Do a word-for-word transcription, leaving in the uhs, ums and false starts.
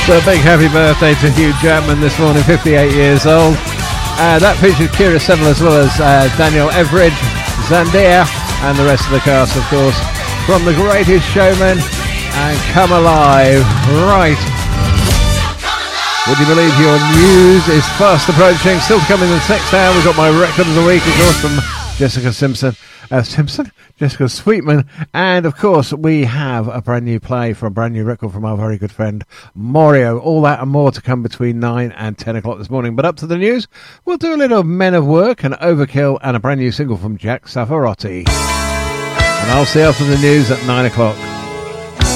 So a big happy birthday to Hugh Jackman this morning, fifty-eight years old. Uh, that features Kira Settle as well as uh, Daniel Everidge, Zendaya, and the rest of the cast, of course, from The Greatest Showman and Come Alive. Right. Would you believe your news is fast approaching? Still to come in the next hour. We've got my record of the week, of course, from Jessica Simpson. Uh, Simpson? Jessica Sweetman. And, of course, we have a brand new play for a brand new record from our very good friend Morio. All that and more to come between nine and ten o'clock this morning. But up to the news, we'll do a little Men of Work and Overkill and a brand new single from Jack Savarotti. And I'll see you after the news at nine o'clock.